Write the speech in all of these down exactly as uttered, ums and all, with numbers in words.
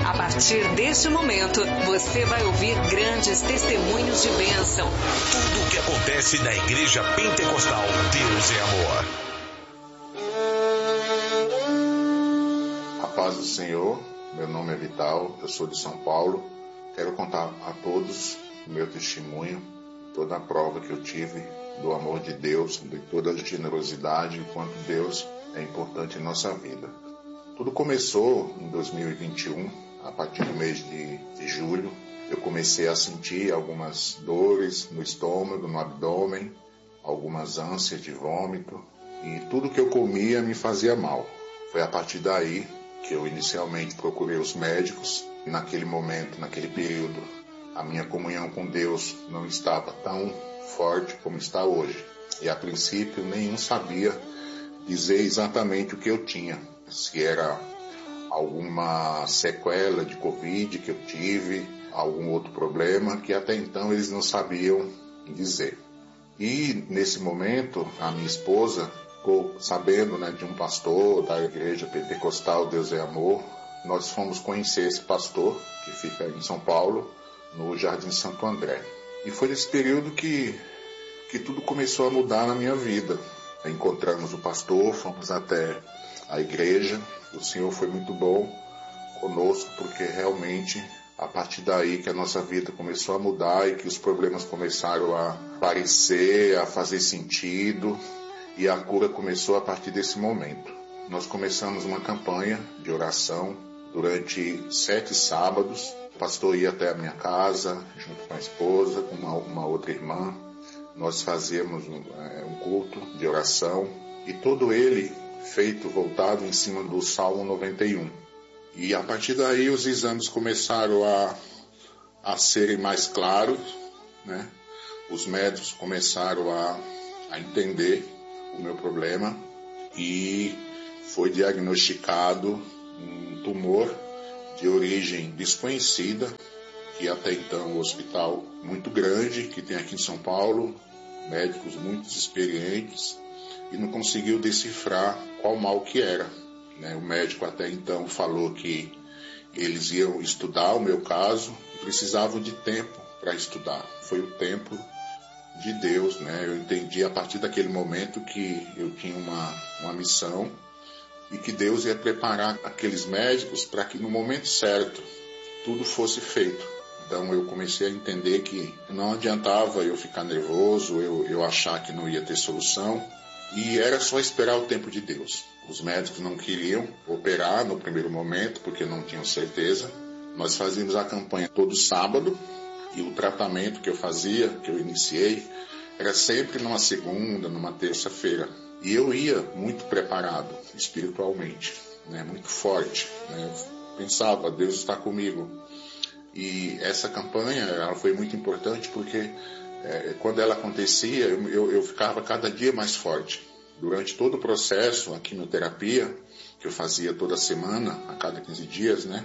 A partir deste momento, você vai ouvir grandes testemunhos de bênção. Tudo o que acontece na Igreja Pentecostal Deus é Amor. A paz do Senhor, meu nome é Vital, eu sou de São Paulo. Quero contar a todos o meu testemunho, toda a prova que eu tive do amor de Deus, de toda a generosidade, o quanto Deus é importante em nossa vida. Tudo começou em dois mil e vinte e um, a partir do mês de, de julho. Eu comecei a sentir algumas dores no estômago, no abdômen, algumas ânsias de vômito, e tudo que eu comia me fazia mal. Foi a partir daí que eu inicialmente procurei os médicos. E naquele momento, naquele período, a minha comunhão com Deus não estava tão forte como está hoje. E a princípio nenhum sabia dizer exatamente o que eu tinha. Se era alguma sequela de Covid que eu tive, algum outro problema, que até então eles não sabiam dizer. E nesse momento, a minha esposa ficou sabendo, né, de um pastor da Igreja Pentecostal Deus é Amor. Nós fomos conhecer esse pastor, que fica em São Paulo, no Jardim Santo André. E foi nesse período que, que tudo começou a mudar na minha vida. Encontramos o pastor, fomos até a igreja. O Senhor foi muito bom conosco, porque realmente a partir daí que a nossa vida começou a mudar e que os problemas começaram a aparecer, a fazer sentido, e a cura começou a partir desse momento. Nós começamos uma campanha de oração durante sete sábados. O pastor ia até a minha casa, junto com a esposa, com uma, uma outra irmã. Nós fazíamos um, é, um culto de oração, e todo ele feito voltado em cima do Salmo noventa e um. E a partir daí os exames começaram a, a serem mais claros, né? Os médicos começaram a, a entender o meu problema, e foi diagnosticado um tumor de origem desconhecida, que até então é um hospital muito grande, que tem aqui em São Paulo, médicos muito experientes, e não conseguiu decifrar qual mal que era. Né? O médico até então falou que eles iam estudar o meu caso e precisavam de tempo para estudar. Foi o tempo de Deus, né? Eu entendi a partir daquele momento que eu tinha uma, uma missão, e que Deus ia preparar aqueles médicos para que no momento certo tudo fosse feito. Então eu comecei a entender que não adiantava eu ficar nervoso, eu, eu achar que não ia ter solução, e era só esperar o tempo de Deus. Os médicos não queriam operar no primeiro momento porque não tinham certeza. Nós fazíamos a campanha todo sábado, e o tratamento que eu fazia, que eu iniciei, era sempre numa segunda, numa terça-feira. E eu ia muito preparado espiritualmente, né, muito forte. Né, eu pensava, Deus está comigo. E essa campanha ela foi muito importante porque é, quando ela acontecia, eu, eu, eu ficava cada dia mais forte. Durante todo o processo, a quimioterapia, que eu fazia toda semana, a cada quinze dias, né,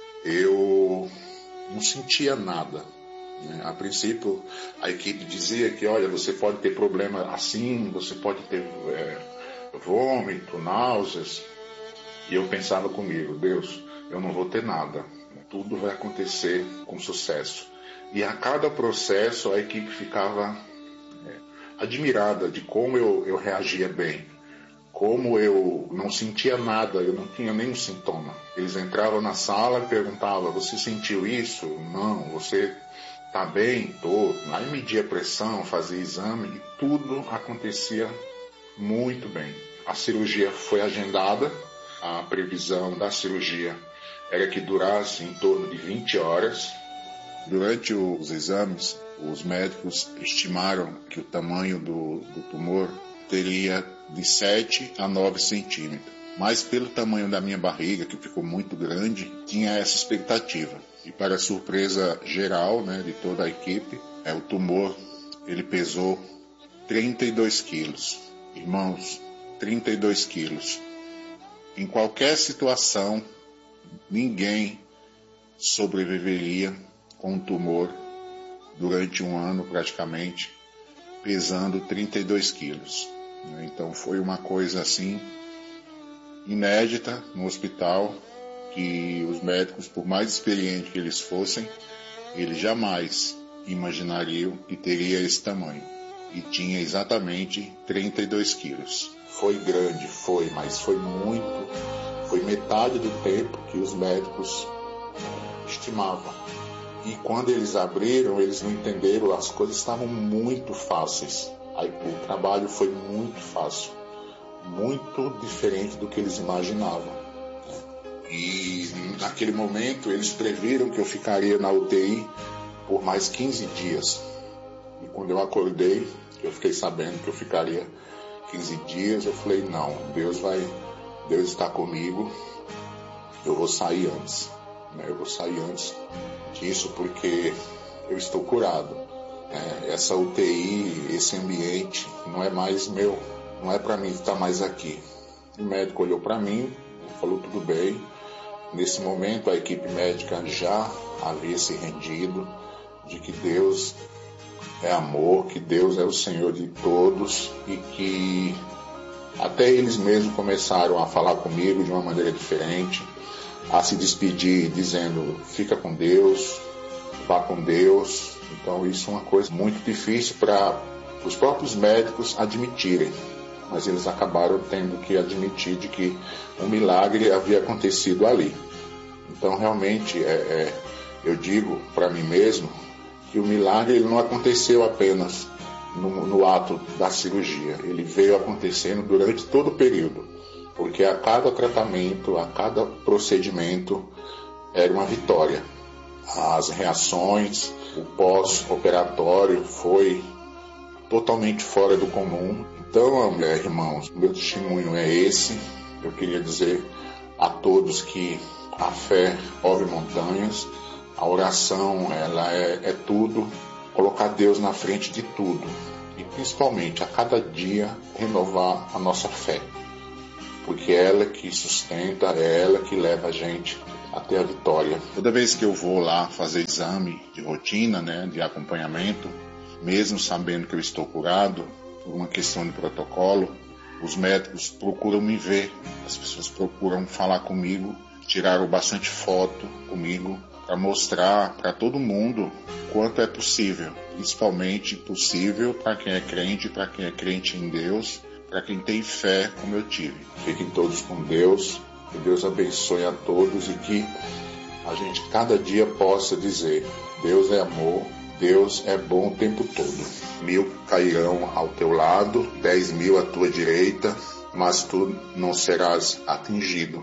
eu não sentia nada. A princípio, a equipe dizia que, olha, você pode ter problema assim, você pode ter é, vômito, náuseas. E eu pensava comigo, Deus, eu não vou ter nada. Tudo vai acontecer com sucesso. E a cada processo, a equipe ficava é, admirada de como eu, eu reagia bem. Como eu não sentia nada, eu não tinha nenhum sintoma. Eles entravam na sala e perguntavam, você sentiu isso? Não, você... tá bem? Tô. Aí media a pressão, fazia exame, e tudo acontecia muito bem. A cirurgia foi agendada, a previsão da cirurgia era que durasse em torno de vinte horas. Durante os exames, os médicos estimaram que o tamanho do, do tumor teria de sete a nove centímetros. Mas pelo tamanho da minha barriga, que ficou muito grande, tinha essa expectativa. E para surpresa geral, né, de toda a equipe, é, o tumor ele pesou trinta e dois quilos. Irmãos, trinta e dois quilos. Em qualquer situação, ninguém sobreviveria com um tumor durante um ano praticamente, pesando trinta e dois quilos. Então foi uma coisa assim inédita no hospital, que os médicos, por mais experientes que eles fossem, eles jamais imaginariam que teria esse tamanho. E tinha exatamente trinta e dois quilos. Foi grande, foi, mas foi muito, foi metade do tempo que os médicos estimavam. E quando eles abriram, eles não entenderam, as coisas estavam muito fáceis. Aí o trabalho foi muito fácil, muito diferente do que eles imaginavam. E naquele momento eles previram que eu ficaria na U T I por mais quinze dias. E quando eu acordei, eu fiquei sabendo que eu ficaria quinze dias, eu falei, não, Deus vai, Deus está comigo, eu vou sair antes. Né? Eu vou sair antes disso porque eu estou curado. É, essa U T I, esse ambiente, não é mais meu, não é para mim estar mais aqui. O médico olhou para mim, falou tudo bem. Nesse momento a equipe médica já havia se rendido de que Deus é amor, que Deus é o Senhor de todos e que até eles mesmos começaram a falar comigo de uma maneira diferente, a se despedir dizendo, fica com Deus, vá com Deus. Então isso é uma coisa muito difícil para os próprios médicos admitirem, mas eles acabaram tendo que admitir de que um milagre havia acontecido ali. Então realmente é, é, eu digo para mim mesmo que o milagre ele não aconteceu apenas no, no ato da cirurgia, ele veio acontecendo durante todo o período, porque a cada tratamento, a cada procedimento era uma vitória. As reações, o pós-operatório foi totalmente fora do comum. Então, irmãos, meu testemunho é esse. Eu queria dizer a todos que a fé move montanhas, a oração ela é, é tudo, colocar Deus na frente de tudo e principalmente a cada dia renovar a nossa fé, porque é ela que sustenta, é ela que leva a gente até a vitória. Toda vez que eu vou lá fazer exame de rotina, né, de acompanhamento, mesmo sabendo que eu estou curado, por uma questão de protocolo, os médicos procuram me ver, as pessoas procuram falar comigo, tiraram bastante foto comigo para mostrar para todo mundo quanto é possível, principalmente possível para quem é crente, para quem é crente em Deus, para quem tem fé como eu tive. Fiquem todos com Deus, que Deus abençoe a todos e que a gente cada dia possa dizer, Deus é amor, Deus é bom o tempo todo. Mil cairão ao teu lado, dez mil à tua direita, mas tu não serás atingido.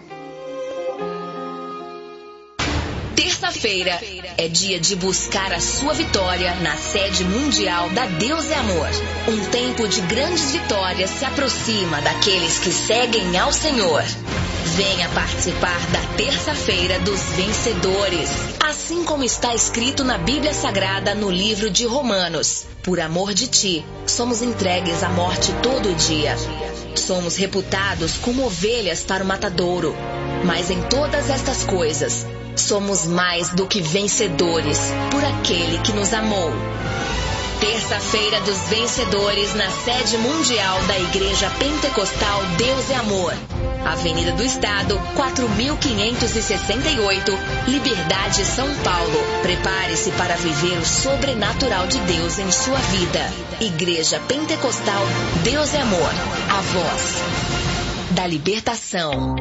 Terça-feira é dia de buscar a sua vitória na sede mundial da Deus é Amor. Um tempo de grandes vitórias se aproxima daqueles que seguem ao Senhor. Venha participar da Terça-feira dos Vencedores, assim como está escrito na Bíblia Sagrada no livro de Romanos. Por amor de ti, somos entregues à morte todo dia. Somos reputados como ovelhas para o matadouro, mas em todas estas coisas, somos mais do que vencedores por aquele que nos amou. Terça-feira dos Vencedores na sede mundial da Igreja Pentecostal Deus é Amor. Avenida do Estado, quatro mil quinhentos e sessenta e oito, Liberdade, São Paulo. Prepare-se para viver o sobrenatural de Deus em sua vida. Igreja Pentecostal Deus é Amor. A voz da libertação.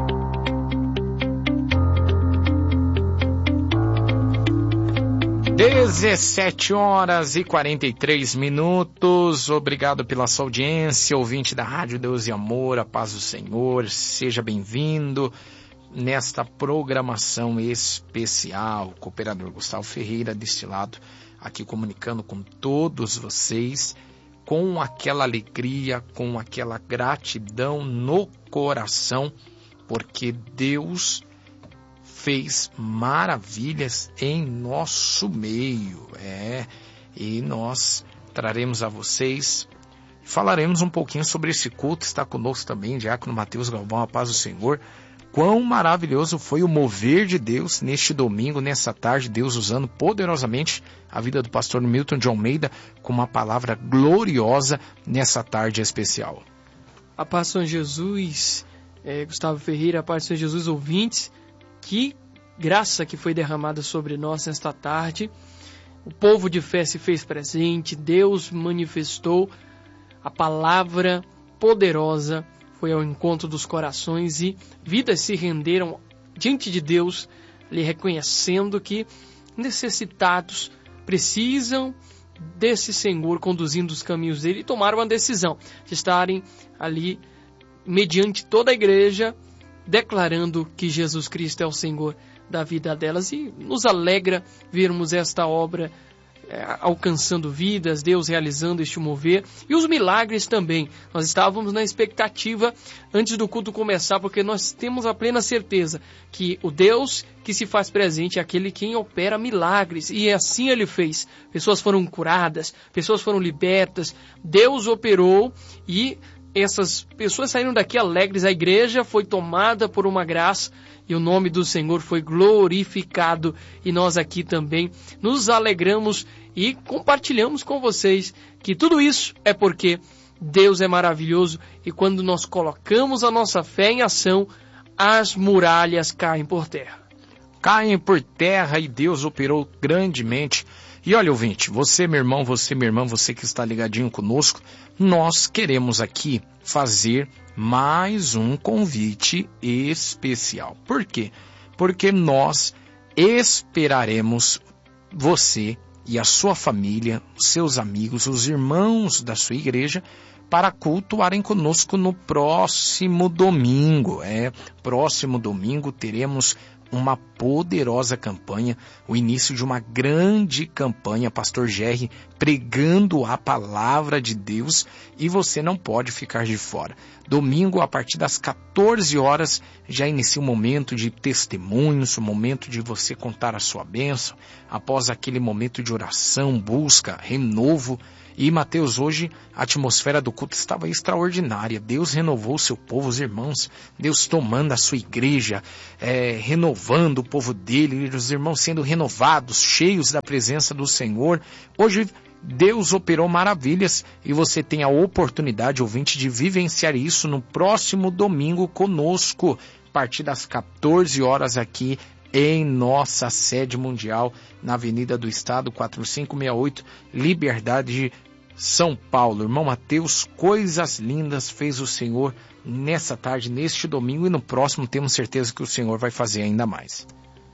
dezessete horas e quarenta e três minutos. Obrigado pela sua audiência, ouvinte da Rádio Deus e Amor, a paz do Senhor. Seja bem-vindo nesta programação especial. Cooperador Gustavo Ferreira, deste lado, aqui comunicando com todos vocês, com aquela alegria, com aquela gratidão no coração, porque Deus fez maravilhas em nosso meio, é, e nós traremos a vocês, falaremos um pouquinho sobre esse culto. Está conosco também Diácono Mateus Galvão, a paz do Senhor. Quão maravilhoso foi o mover de Deus neste domingo, nessa tarde, Deus usando poderosamente a vida do pastor Milton de Almeida com uma palavra gloriosa nessa tarde especial. A paz do Senhor Jesus, é, Gustavo Ferreira, a paz do Senhor Jesus, ouvintes. Que graça que foi derramada sobre nós nesta tarde. O povo de fé se fez presente, Deus manifestou, a palavra poderosa foi ao encontro dos corações e vidas se renderam diante de Deus, lhe reconhecendo que necessitados precisam desse Senhor conduzindo os caminhos dele, e tomaram a decisão de estarem ali mediante toda a igreja, declarando que Jesus Cristo é o Senhor da vida delas, e nos alegra vermos esta obra é, alcançando vidas, Deus realizando este mover, e os milagres também. Nós estávamos na expectativa antes do culto começar, porque nós temos a plena certeza que o Deus que se faz presente é aquele quem opera milagres, e assim ele fez. Pessoas foram curadas, pessoas foram libertas, Deus operou, e essas pessoas saíram daqui alegres. A igreja foi tomada por uma graça e o nome do Senhor foi glorificado. E nós aqui também nos alegramos e compartilhamos com vocês que tudo isso é porque Deus é maravilhoso, e quando nós colocamos a nossa fé em ação, as muralhas caem por terra. Caem por terra e Deus operou grandemente. E olha, ouvinte, você, meu irmão, você, minha irmã, você que está ligadinho conosco, nós queremos aqui fazer mais um convite especial. Por quê? Porque nós esperaremos você e a sua família, os seus amigos, os irmãos da sua igreja, para cultuarem conosco no próximo domingo. É, próximo domingo teremos uma poderosa campanha, o início de uma grande campanha, Pastor Jerry pregando a palavra de Deus, e você não pode ficar de fora. Domingo, a partir das quatorze horas, já inicia o momento de testemunhos, o momento de você contar a sua bênção, após aquele momento de oração, busca, renovo. E, Mateus, hoje a atmosfera do culto estava extraordinária. Deus renovou o seu povo, os irmãos. Deus tomando a sua igreja, é, renovando o povo dele, os irmãos sendo renovados, cheios da presença do Senhor. Hoje Deus operou maravilhas e você tem a oportunidade, ouvinte, de vivenciar isso no próximo domingo conosco, a partir das quatorze horas aqui em nossa sede mundial, na Avenida do Estado, quatro cinco seis oito, Liberdade, São Paulo. Irmão Mateus, coisas lindas fez o Senhor nessa tarde, neste domingo, e no próximo temos certeza que o Senhor vai fazer ainda mais.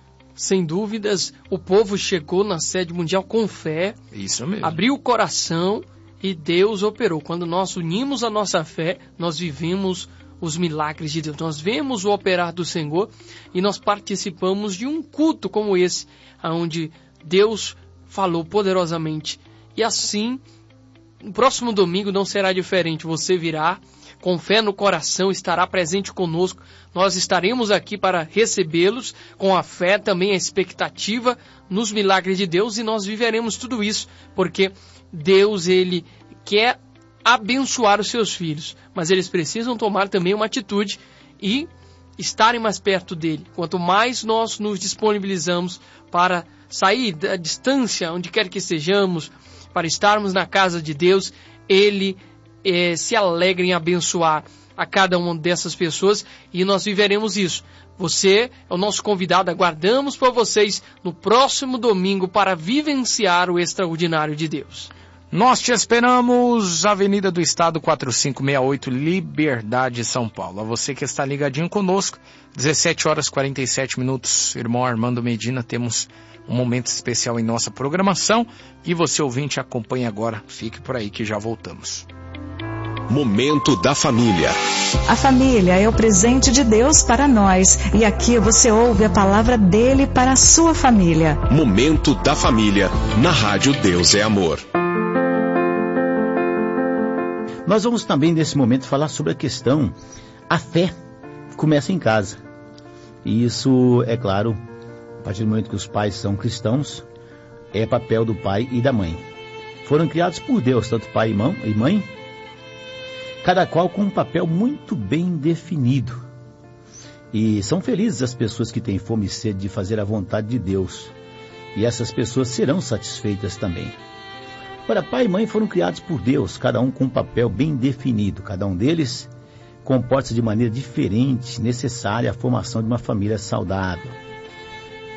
Sem dúvidas, o povo chegou na sede mundial com fé, isso mesmo, abriu o coração e Deus operou. Quando nós unimos a nossa fé, nós vivemos os milagres de Deus. Nós vemos o operar do Senhor e nós participamos de um culto como esse, onde Deus falou poderosamente. E assim, no próximo domingo não será diferente. Você virá com fé no coração, estará presente conosco. Nós estaremos aqui para recebê-los com a fé, também a expectativa nos milagres de Deus, e nós viveremos tudo isso, porque Deus, Ele quer abençoar os seus filhos, mas eles precisam tomar também uma atitude e estarem mais perto dele. Quanto mais nós nos disponibilizamos para sair da distância, onde quer que estejamos, para estarmos na casa de Deus, ele eh, se alegra em abençoar a cada uma dessas pessoas, e nós viveremos isso. Você é o nosso convidado, aguardamos por vocês no próximo domingo para vivenciar o extraordinário de Deus. Nós te esperamos, Avenida do Estado, quatro cinco seis oito, Liberdade, São Paulo. A você que está ligadinho conosco, dezessete horas e quarenta e sete minutos, irmão Armando Medina, temos um momento especial em nossa programação, e você, ouvinte, acompanha agora. Fique por aí que já voltamos. Momento da Família. A família é o presente de Deus para nós, e aqui você ouve a palavra dele para a sua família. Momento da Família, na Rádio Deus é Amor. Nós vamos também, nesse momento, falar sobre a questão, a fé começa em casa. E isso, é claro, a partir do momento que os pais são cristãos, é papel do pai e da mãe. Foram criados por Deus, tanto pai e mãe, cada qual com um papel muito bem definido. E são felizes as pessoas que têm fome e sede de fazer a vontade de Deus. E essas pessoas serão satisfeitas também. Ora, pai e mãe foram criados por Deus, cada um com um papel bem definido. Cada um deles comporta-se de maneira diferente, necessária à formação de uma família saudável.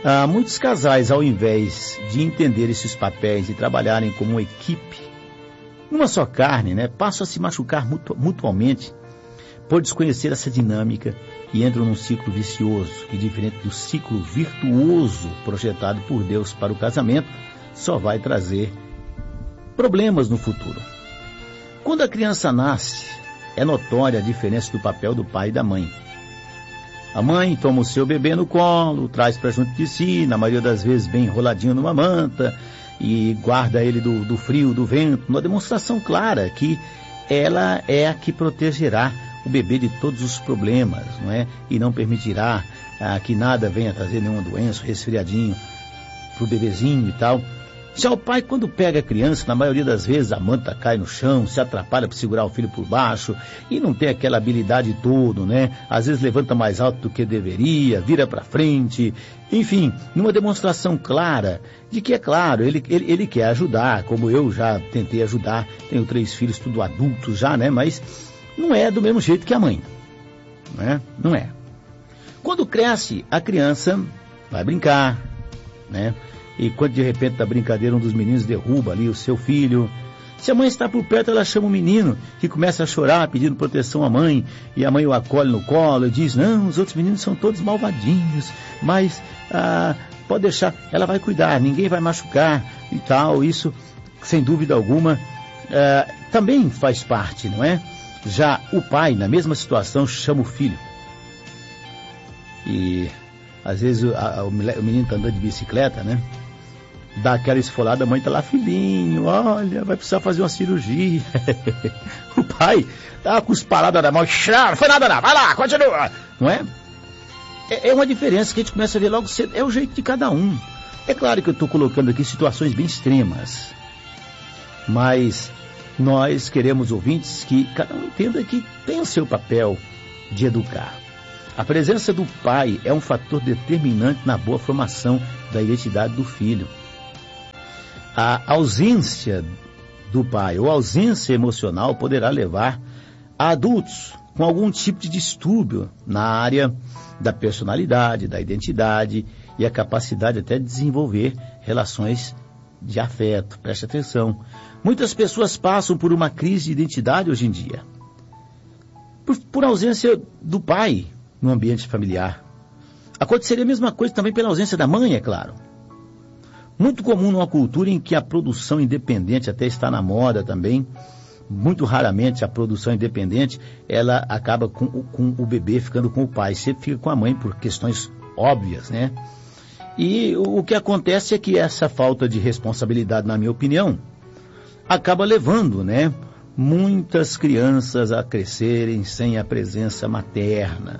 Ah, muitos casais, ao invés de entender esses papéis e trabalharem como uma equipe, uma só carne, né, passam a se machucar mutu- mutuamente por desconhecer essa dinâmica e entram num ciclo vicioso, que, diferente do ciclo virtuoso projetado por Deus para o casamento, só vai trazer problemas no futuro. Quando a criança nasce, é notória a diferença do papel do pai e da mãe. A mãe toma o seu bebê no colo, traz para junto de si, na maioria das vezes bem enroladinho numa manta, e guarda ele do, do frio, do vento, uma demonstração clara que ela é a que protegerá o bebê de todos os problemas, não é? E não permitirá ah, que nada venha trazer nenhuma doença, resfriadinho para o bebezinho e tal. Já o pai, quando pega a criança, na maioria das vezes a manta cai no chão, se atrapalha para segurar o filho por baixo e não tem aquela habilidade toda, né? Às vezes levanta mais alto do que deveria, vira para frente, enfim, numa demonstração clara de que, é claro, ele, ele, ele quer ajudar, como eu já tentei ajudar, tenho três filhos, tudo adultos já, né? Mas não é do mesmo jeito que a mãe, né? Não é. Quando cresce, a criança vai brincar, né? E quando de repente da brincadeira um dos meninos derruba ali o seu filho, se a mãe está por perto, ela chama o menino, que começa a chorar pedindo proteção à mãe, e a mãe o acolhe no colo e diz, não, os outros meninos são todos malvadinhos, mas ah, pode deixar, ela vai cuidar, ninguém vai machucar e tal. Isso, sem dúvida alguma, ah, também faz parte, não é? Já o pai, na mesma situação, chama o filho. E às vezes a, a, o menino está andando de bicicleta, né? Dá aquela esfolada, a mãe está lá, filhinho, olha, vai precisar fazer uma cirurgia. O pai tá com os paradas na mão, não foi nada não, vai lá, continua. Não é? é? É uma diferença que a gente começa a ver logo cedo, é o jeito de cada um. É claro que eu estou colocando aqui situações bem extremas, mas nós queremos, ouvintes, que cada um entenda que tem o seu papel de educar. A presença do pai é um fator determinante na boa formação da identidade do filho. A ausência do pai ou ausência emocional poderá levar a adultos com algum tipo de distúrbio na área da personalidade, da identidade e a capacidade até de desenvolver relações de afeto. Preste atenção. Muitas pessoas passam por uma crise de identidade hoje em dia, por, por ausência do pai no ambiente familiar. Aconteceria a mesma coisa também pela ausência da mãe, é claro. Muito comum numa cultura em que a produção independente até está na moda também. Muito raramente a produção independente, ela acaba com, com o bebê ficando com o pai. Sempre fica com a mãe por questões óbvias, né? E o, o que acontece é que essa falta de responsabilidade, na minha opinião, acaba levando, né, muitas crianças a crescerem sem a presença materna.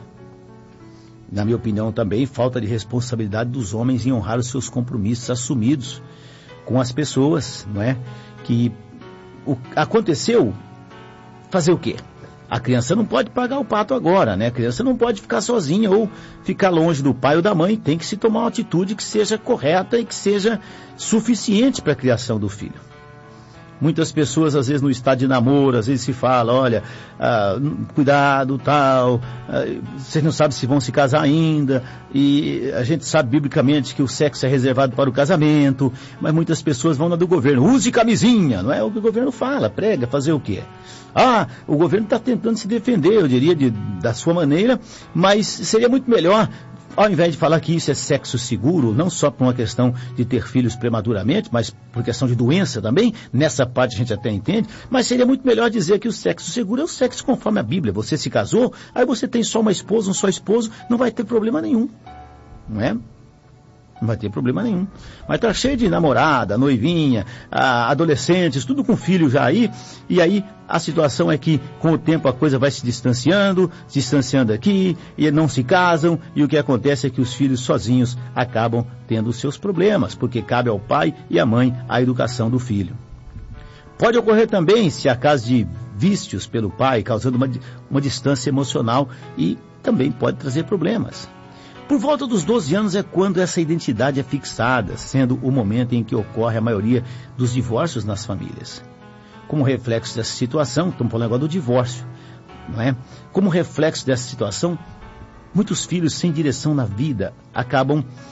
Na minha opinião também, falta de responsabilidade dos homens em honrar os seus compromissos assumidos com as pessoas, não é? Que o, aconteceu, fazer o quê? A criança não pode pagar o pato agora, né? A criança não pode ficar sozinha ou ficar longe do pai ou da mãe. Tem que se tomar uma atitude que seja correta e que seja suficiente para a criação do filho. Muitas pessoas, às vezes, no estado de namoro, às vezes se fala, olha, ah, cuidado, tal, ah, vocês não sabem se vão se casar ainda, e a gente sabe biblicamente que o sexo é reservado para o casamento, mas muitas pessoas vão na do governo, use camisinha, não é o que o governo fala, prega, fazer o quê? Ah, o governo está tentando se defender, eu diria, de, da sua maneira, mas seria muito melhor, ao invés de falar que isso é sexo seguro, não só por uma questão de ter filhos prematuramente, mas por questão de doença também, nessa parte a gente até entende, mas seria muito melhor dizer que o sexo seguro é o sexo conforme a Bíblia. Você se casou, aí você tem só uma esposa, um só esposo, não vai ter problema nenhum, não é? Não vai ter problema nenhum. Mas tá cheio de namorada, noivinha, adolescentes, tudo com filho já aí, e aí a situação é que com o tempo a coisa vai se distanciando, se distanciando aqui, e não se casam, e o que acontece é que os filhos sozinhos acabam tendo os seus problemas, porque cabe ao pai e à mãe a educação do filho. Pode ocorrer também, se há caso de vícios pelo pai, causando uma, uma distância emocional, e também pode trazer problemas. Por volta dos doze anos é quando essa identidade é fixada, sendo o momento em que ocorre a maioria dos divórcios nas famílias. Como reflexo dessa situação, estamos falando agora do divórcio, não é? Como reflexo dessa situação, muitos filhos sem direção na vida acabam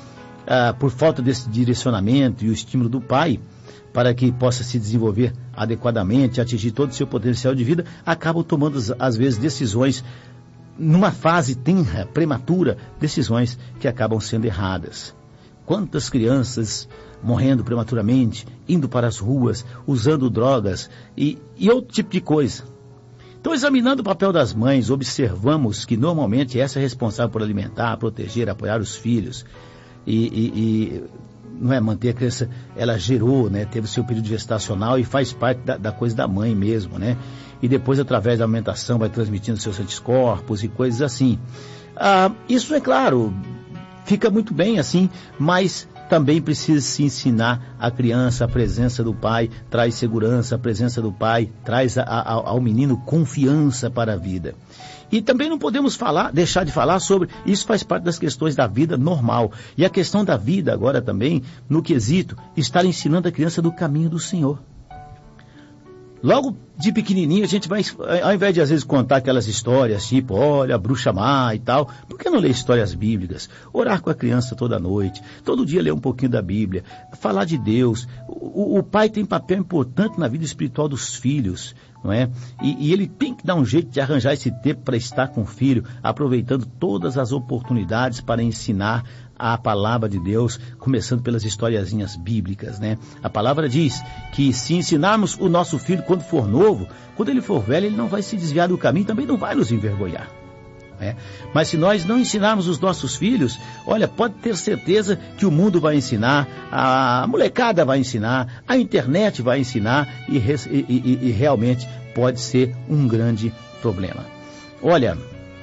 ah, por falta desse direcionamento e o estímulo do pai, para que possa se desenvolver adequadamente, atingir todo o seu potencial de vida, acabam tomando, às vezes, decisões, numa fase tenra, prematura, decisões que acabam sendo erradas. Quantas crianças morrendo prematuramente, indo para as ruas, usando drogas e, e outro tipo de coisa. Então, examinando o papel das mães, observamos que normalmente essa é responsável por alimentar, proteger, apoiar os filhos e, e, e não é, manter a criança, ela gerou, né, teve o seu período gestacional e faz parte da, da coisa da mãe mesmo, né? E depois, através da alimentação, vai transmitindo seus anticorpos e coisas assim. Ah, isso, é claro, fica muito bem assim, mas também precisa se ensinar a criança a presença do pai, traz segurança, a presença do pai, traz a, a, ao menino confiança para a vida. E também não podemos falar, deixar de falar sobre, isso faz parte das questões da vida normal. E a questão da vida agora também, no quesito, estar ensinando a criança do caminho do Senhor. Logo de pequenininho a gente vai, ao invés de às vezes contar aquelas histórias tipo, olha, a bruxa má e tal, por que não ler histórias bíblicas? Orar com a criança toda noite, todo dia ler um pouquinho da Bíblia, falar de Deus. O, o pai tem papel importante na vida espiritual dos filhos, não é? E, e ele tem que dar um jeito de arranjar esse tempo para estar com o filho, aproveitando todas as oportunidades para ensinar a palavra de Deus, começando pelas historiazinhas bíblicas, né? A palavra diz que se ensinarmos o nosso filho quando for novo, quando ele for velho, ele não vai se desviar do caminho, também não vai nos envergonhar, né? Mas se nós não ensinarmos os nossos filhos, olha, pode ter certeza que o mundo vai ensinar, a molecada vai ensinar, a internet vai ensinar e, e, e, e realmente pode ser um grande problema. Olha,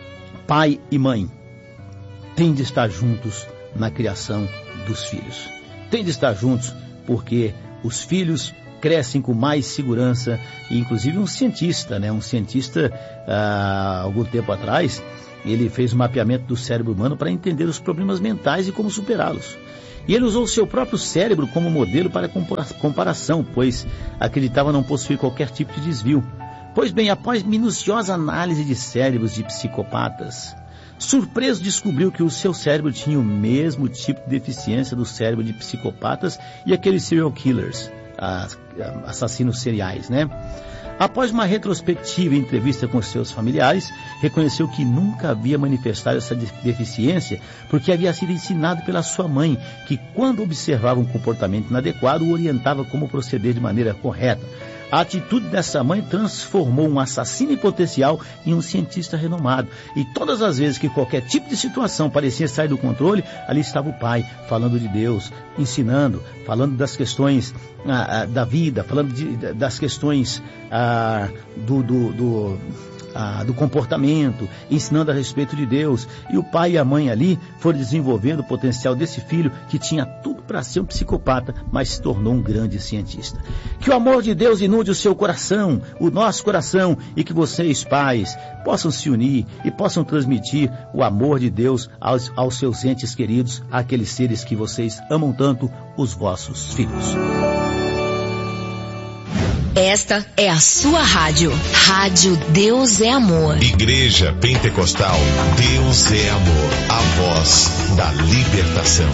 pai e mãe têm de estar juntos na criação dos filhos. Tem de estar juntos porque os filhos crescem com mais segurança e inclusive um cientista, né? Um cientista, há algum tempo atrás, ele fez um mapeamento do cérebro humano para entender os problemas mentais e como superá-los. E ele usou o seu próprio cérebro como modelo para comparação, pois acreditava não possuir qualquer tipo de desvio. Pois bem, após minuciosa análise de cérebros de psicopatas, surpreso descobriu que o seu cérebro tinha o mesmo tipo de deficiência do cérebro de psicopatas e aqueles serial killers, assassinos seriais, né? Após uma retrospectiva e entrevista com seus familiares, reconheceu que nunca havia manifestado essa deficiência porque havia sido ensinado pela sua mãe, que quando observava um comportamento inadequado, o orientava como proceder de maneira correta. A atitude dessa mãe transformou um assassino em potencial em um cientista renomado. E todas as vezes que qualquer tipo de situação parecia sair do controle, ali estava o pai, falando de Deus, ensinando, falando das questões ah, ah, da vida, falando de, das questões ah, do... do, do Ah, do comportamento, ensinando a respeito de Deus. E o pai e a mãe ali foram desenvolvendo o potencial desse filho que tinha tudo para ser um psicopata, mas se tornou um grande cientista. Que o amor de Deus inunde o seu coração, o nosso coração, e que vocês, pais, possam se unir e possam transmitir o amor de Deus aos, aos seus entes queridos, àqueles seres que vocês amam tanto, os vossos filhos. Esta é a sua rádio. Rádio Deus é Amor. Igreja Pentecostal Deus é Amor. A voz da libertação.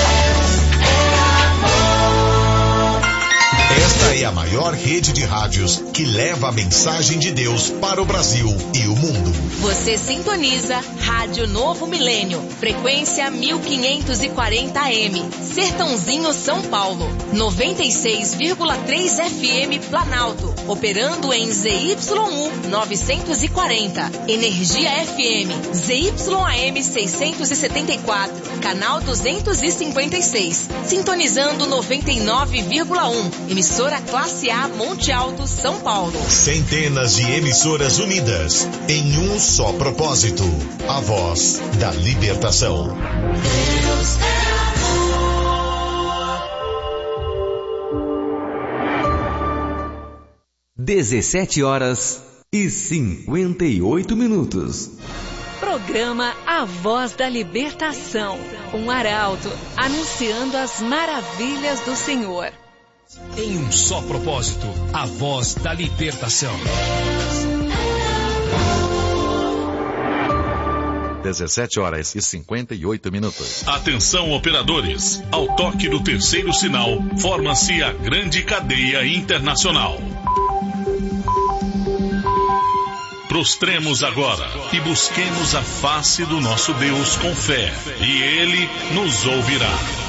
Esta é a maior rede de rádios que leva a mensagem de Deus para o Brasil e o mundo. Você sintoniza Rádio Novo Milênio, frequência mil quinhentos e quarenta A M, Sertãozinho, São Paulo, noventa e seis vírgula três F M Planalto, operando em Z Y U novecentos e quarenta, Energia F M, Z Y A M seiscentos e setenta e quatro, canal duzentos e cinquenta e seis, sintonizando noventa e nove vírgula um, emissora Classe A Monte Alto, São Paulo. Centenas de emissoras unidas em um só propósito, a voz da libertação. Deus é amor. dezessete horas e cinquenta e oito minutos. Programa A Voz da Libertação. Um arauto anunciando as maravilhas do Senhor. Em um só propósito, a voz da libertação. dezessete horas e cinquenta e oito minutos. Atenção, operadores. Ao toque do terceiro sinal, forma-se a grande cadeia internacional. Prostremos agora e busquemos a face do nosso Deus com fé, e Ele nos ouvirá.